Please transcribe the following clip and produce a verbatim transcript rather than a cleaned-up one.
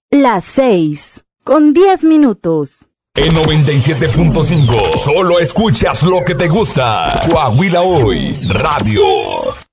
Las seis, con diez minutos. En noventa y siete punto cinco, solo escuchas lo que te gusta. Coahuila Hoy, Radio.